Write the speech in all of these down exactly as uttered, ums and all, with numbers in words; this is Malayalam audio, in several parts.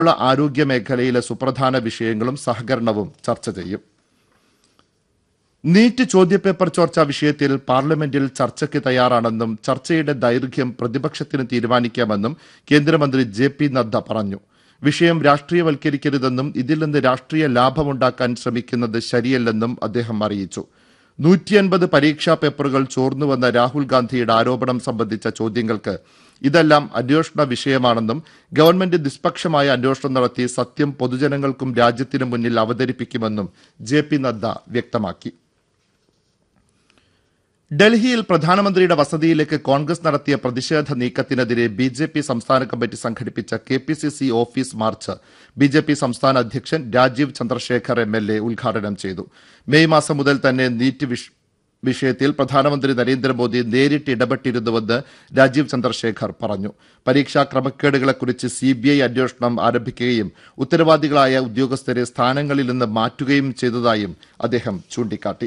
ആരോഗ്യ മേഖലയിലെ സുപ്രധാന വിഷയങ്ങളും സഹകരണവും ചർച്ച ചെയ്യും. നീറ്റ് ചോദ്യപേപ്പർ ചോർച്ചാ വിഷയത്തിൽ പാർലമെന്റിൽ ചർച്ചയ്ക്ക് തയ്യാറാണെന്നും ചർച്ചയുടെ ദൈർഘ്യം പ്രതിപക്ഷത്തിന് തീരുമാനിക്കാമെന്നും കേന്ദ്രമന്ത്രി ജെ പി നദ്ദ പറഞ്ഞു. വിഷയം രാഷ്ട്രീയവൽക്കരിക്കരുതെന്നും ഇതിൽ നിന്ന് രാഷ്ട്രീയ ലാഭമുണ്ടാക്കാൻ ശ്രമിക്കുന്നത് ശരിയല്ലെന്നും അദ്ദേഹം അറിയിച്ചു. നൂറ്റിയൻപത് പരീക്ഷാ പേപ്പറുകൾ ചോർന്നുവെന്ന രാഹുൽ ഗാന്ധിയുടെ ആരോപണം സംബന്ധിച്ച ചോദ്യങ്ങൾക്ക് ഇതെല്ലാം അന്വേഷണ വിഷയമാണെന്നും ഗവൺമെന്റ് നിഷ്പക്ഷമായ അന്വേഷണം നടത്തി സത്യം പൊതുജനങ്ങൾക്കും രാജ്യത്തിനു മുന്നിൽ അവതരിപ്പിക്കുമെന്നും ജെ പി നദ്ദ വ്യക്തമാക്കി. ഡൽഹിയിൽ പ്രധാനമന്ത്രിയുടെ വസതിയിലേക്ക് കോൺഗ്രസ് നടത്തിയ പ്രതിഷേധ നീക്കത്തിനെതിരെ ബി ജെ പി സംസ്ഥാന കമ്മിറ്റി സംഘടിപ്പിച്ച K P C C office March B J P സംസ്ഥാന അധ്യക്ഷൻ Rajeev Chandrasekhar M L A ഉദ്ഘാടനം ചെയ്തു. മെയ് മാസം മുതൽ തന്നെ നീറ്റ് വിഷയത്തിൽ പ്രധാനമന്ത്രി നരേന്ദ്രമോദി നേരിട്ട് ഇടപെട്ടിരുന്നുവെന്ന് രാജീവ് ചന്ദ്രശേഖർ പറഞ്ഞു. പരീക്ഷാ ക്രമക്കേടുകളെക്കുറിച്ച് സി ബി ഐ അന്വേഷണം ആരംഭിക്കുകയും ഉത്തരവാദികളായ ഉദ്യോഗസ്ഥരെ സ്ഥാനങ്ങളിൽ നിന്ന് മാറ്റുകയും ചെയ്തതായും അദ്ദേഹം ചൂണ്ടിക്കാട്ടി.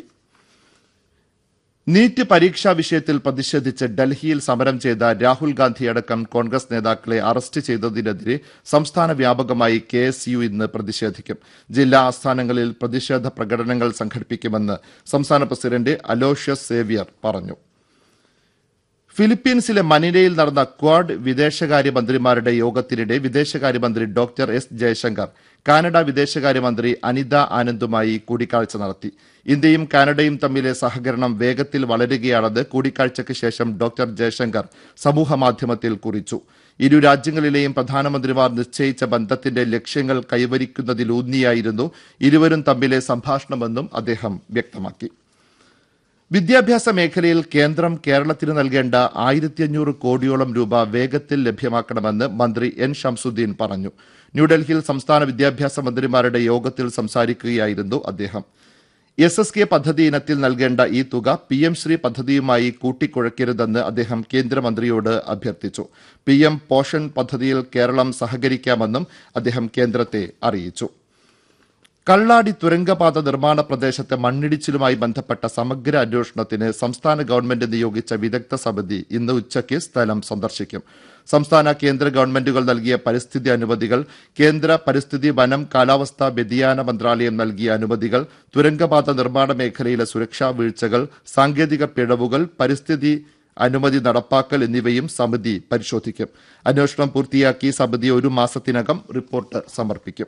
നീറ്റ് പരീക്ഷാ വിഷയത്തിൽ പ്രതിഷേധിച്ച് ഡൽഹിയിൽ സമരം ചെയ്ത രാഹുൽ ഗാന്ധിയടക്കം കോൺഗ്രസ് നേതാക്കളെ അറസ്റ്റ് ചെയ്തതിനെതിരെ സംസ്ഥാന വ്യാപകമായി കെ എസ് യു ഇന്ന് പ്രതിഷേധിക്കും. ജില്ലാ ആസ്ഥാനങ്ങളിൽ പ്രതിഷേധ പ്രകടനങ്ങൾ സംഘടിപ്പിക്കുമെന്ന് സംസ്ഥാന പ്രസിഡന്റ് അലോഷ്യസ് സേവ്യർ പറഞ്ഞു. ഫിലിപ്പീൻസിലെ മനിലയിൽ നടന്ന ക്വാഡ് വിദേശകാര്യമന്ത്രിമാരുടെ യോഗത്തിനിടെ വിദേശകാര്യമന്ത്രി ഡോക്ടർ എസ് ജയശങ്കർ കാനഡ വിദേശകാര്യമന്ത്രി അനിത ആനന്ദുമായി കൂടിക്കാഴ്ച നടത്തി. ഇന്ത്യയും കാനഡയും തമ്മിലെ സഹകരണം വേഗത്തിൽ വളരുകയാണെന്ന് കൂടിക്കാഴ്ചയ്ക്ക് ശേഷം ഡോക്ടർ ജയശങ്കർ സമൂഹമാധ്യമത്തിൽ കുറിച്ചു. ഇരു രാജ്യങ്ങളിലെയും പ്രധാനമന്ത്രിമാർ നിശ്ചയിച്ച ബന്ധത്തിന്റെ ലക്ഷ്യങ്ങൾ കൈവരിക്കുന്നതിലൂന്നിയായിരുന്നു ഇരുവരും തമ്മിലെ സംഭാഷണമെന്നും അദ്ദേഹം വ്യക്തമാക്കി. വിദ്യാഭ്യാസ മേഖലയിൽ കേന്ദ്രം കേരളത്തിന് നൽകേണ്ട ആയിരത്തി അഞ്ഞൂറ് കോടിയോളം രൂപ വേഗത്തിൽ ലഭ്യമാക്കണമെന്ന് മന്ത്രി എൻ ഷംസുദ്ദീൻ പറഞ്ഞു. ന്യൂഡൽഹിയിൽ സംസ്ഥാന വിദ്യാഭ്യാസ മന്ത്രിമാരുടെ യോഗത്തിൽ സംസാരിക്കുകയായിരുന്നു അദ്ദേഹം. എസ് എസ് കെ പദ്ധതി ഇനത്തിൽ നൽകേണ്ട ഈ തുക പി എം ശ്രീ പദ്ധതിയുമായി കൂട്ടിക്കുഴയ്ക്കരുതെന്ന് അദ്ദേഹം കേന്ദ്രമന്ത്രിയോട് അഭ്യർത്ഥിച്ചു. പി എം പോഷൻ പദ്ധതിയിൽ കേരളം സഹകരിക്കാമെന്നും അദ്ദേഹം കേന്ദ്രത്തെ അറിയിച്ചു. കള്ളാടി തുരങ്കപാത നിർമ്മാണ പ്രദേശത്തെ മണ്ണിടിച്ചിലുമായി ബന്ധപ്പെട്ട സമഗ്ര അന്വേഷണത്തിന് സംസ്ഥാന ഗവൺമെന്റ് നിയോഗിച്ച വിദഗ്ധ സമിതി ഇന്ന് ഉച്ചയ്ക്ക് സ്ഥലം സന്ദർശിക്കും. സംസ്ഥാന കേന്ദ്ര ഗവൺമെന്റുകൾ നൽകിയ പരിസ്ഥിതി അനുമതികൾ, കേന്ദ്ര പരിസ്ഥിതി വനം കാലാവസ്ഥാ വ്യതിയാന മന്ത്രാലയം നൽകിയ അനുമതികൾ, തുരങ്കപാത നിർമ്മാണ മേഖലയിലെ സുരക്ഷാ വീഴ്ചകൾ, സാങ്കേതിക പിഴവുകൾ, പരിസ്ഥിതി അനുമതി നടപ്പാക്കൽ എന്നിവയും സമിതി പരിശോധിക്കും. അന്വേഷണം പൂർത്തിയാക്കി സമിതി ഒരു മാസത്തിനകം റിപ്പോർട്ട് സമർപ്പിക്കും.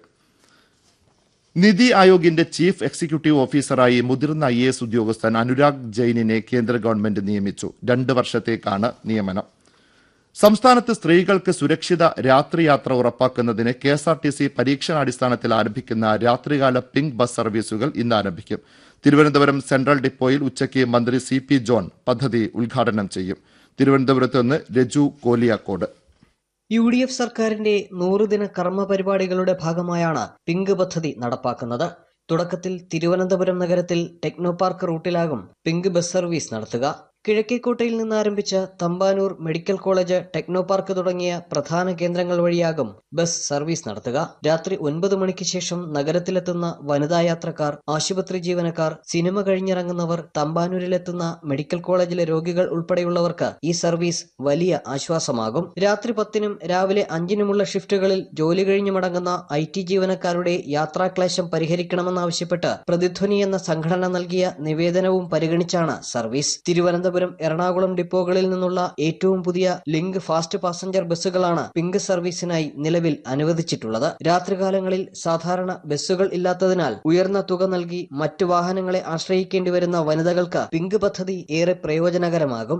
നിതി ആയോഗിന്റെ ചീഫ് എക്സിക്യൂട്ടീവ് ഓഫീസറായി മുതിർന്ന ഐ എ എസ് ഉദ്യോഗസ്ഥൻ അനുരാഗ് ജെയിനിനെ കേന്ദ്ര ഗവൺമെന്റ് നിയമിച്ചു. രണ്ട് വർഷത്തേക്കാണ് നിയമനം. സംസ്ഥാനത്ത് സ്ത്രീകൾക്ക് സുരക്ഷിത രാത്രിയാത്ര ഉറപ്പാക്കുന്നതിന് K S R T C പരീക്ഷണാടിസ്ഥാനത്തിൽ ആരംഭിക്കുന്ന രാത്രികാല പിങ്ക് ബസ് സർവീസുകൾ ഇന്ന് ആരംഭിക്കും. തിരുവനന്തപുരം സെൻട്രൽ ഡിപ്പോയിൽ ഉച്ചയ്ക്ക് മന്ത്രി സി പി ജോൺ പദ്ധതി ഉദ്ഘാടനം ചെയ്യും. തിരുവനന്തപുരത്ത് നിന്ന് Reju Koliyakode. U D F സർക്കാരിന്റെ നൂറുദിന കർമ്മ പരിപാടികളുടെ ഭാഗമായാണ് പിങ്ക് പദ്ധതി നടപ്പാക്കുന്നത്. തുടക്കത്തിൽ തിരുവനന്തപുരം നഗരത്തിൽ techno park റൂട്ടിലാകും pink bus service നടത്തുക. കിഴക്കേക്കോട്ടയിൽ നിന്ന് ആരംഭിച്ച Thampanoor medical college, techno park തുടങ്ങിയ പ്രധാന കേന്ദ്രങ്ങൾ വഴിയാകും ബസ് സർവീസ് നടത്തുക. രാത്രി ഒൻപത് മണിക്ക് ശേഷം നഗരത്തിലെത്തുന്ന വനിതാ യാത്രക്കാർ, ആശുപത്രി ജീവനക്കാർ, സിനിമ കഴിഞ്ഞിറങ്ങുന്നവർ, തമ്പാനൂരിലെത്തുന്ന മെഡിക്കൽ കോളേജിലെ രോഗികൾ ഉൾപ്പെടെയുള്ളവർക്ക് ഈ സർവീസ് വലിയ ആശ്വാസമാകും. രാത്രി പത്തിനും രാവിലെ അഞ്ചിനുമുള്ള ഷിഫ്റ്റുകളിൽ ജോലി കഴിഞ്ഞു മടങ്ങുന്ന ഐ ടി ജീവനക്കാരുടെ യാത്രാക്ലേശം പരിഹരിക്കണമെന്നാവശ്യപ്പെട്ട് പ്രതിധ്വനി എന്ന സംഘടന നൽകിയ നിവേദനവും പരിഗണിച്ചാണ് സർവീസ്. തിരുവനന്തപുരം എറണാകുളം ഡിപ്പോകളിൽ നിന്നുള്ള ഏറ്റവും പുതിയ ലിങ്ക് ഫാസ്റ്റ് പാസഞ്ചർ ബസ്സുകളാണ് പിങ്ക് സർവീസിനായി നിലവിൽ അനുവദിച്ചിട്ടുള്ളത്. രാത്രികാലങ്ങളിൽ സാധാരണ ബസ്സുകൾ ഇല്ലാത്തതിനാൽ ഉയർന്ന തുക നൽകി മറ്റു വാഹനങ്ങളെ ആശ്രയിക്കേണ്ടി വരുന്ന വനിതകൾക്ക് പിങ്ക് പദ്ധതി ഏറെ പ്രയോജനകരമാകും.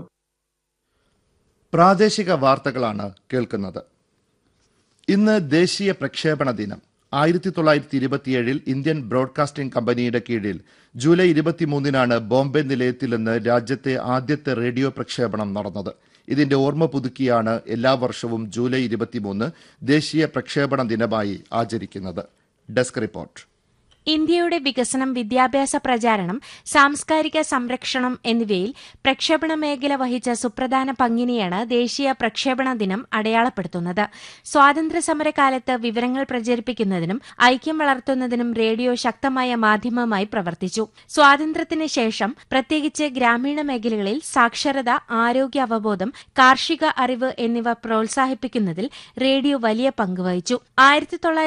പ്രാദേശിക വാർത്തകളാണ് കേൾക്കുന്നത്. ഇന്ന് ദേശീയ പ്രക്ഷേപണ ദിനം. ആയിരത്തി തൊള്ളായിരത്തി ഇരുപത്തിയേഴിൽ ഇന്ത്യൻ ബ്രോഡ്കാസ്റ്റിംഗ് കമ്പനിയുടെ കീഴിൽ ജൂലൈ ഇരുപത്തിമൂന്നിനാണ് ബോംബെ നിലയത്തിൽ നിന്ന് രാജ്യത്തെ ആദ്യത്തെ റേഡിയോ പ്രക്ഷേപണം നടന്നത്. ഇതിന്റെ ഓർമ്മ പുതുക്കിയാണ് എല്ലാ വർഷവും ജൂലൈ ഇരുപത്തിമൂന്ന് ദേശീയ പ്രക്ഷേപണ ദിനമായി ആചരിക്കുന്നത്. Desk report. ഇന്ത്യയുടെ വികസനം, വിദ്യാഭ്യാസ പ്രചാരണം, സാംസ്കാരിക സംരക്ഷണം എന്നിവയിൽ പ്രക്ഷേപണ മേഖല വഹിച്ച സുപ്രധാന പങ്കിനെയാണ് ദേശീയ പ്രക്ഷേപണ ദിനം അടയാളപ്പെടുത്തുന്നത്. സ്വാതന്ത്ര്യസമരകാലത്ത് വിവരങ്ങൾ പ്രചരിപ്പിക്കുന്നതിനും ഐക്യം വളർത്തുന്നതിനും റേഡിയോ ശക്തമായ മാധ്യമമായി പ്രവർത്തിച്ചു. സ്വാതന്ത്ര്യത്തിന് ശേഷം പ്രത്യേകിച്ച് ഗ്രാമീണ മേഖലകളിൽ സാക്ഷരത, ആരോഗ്യ അവബോധം, കാർഷിക അറിവ് എന്നിവ പ്രോത്സാഹിപ്പിക്കുന്നതിൽ റേഡിയോ വലിയ പങ്ക് വഹിച്ചു. ആയിരത്തി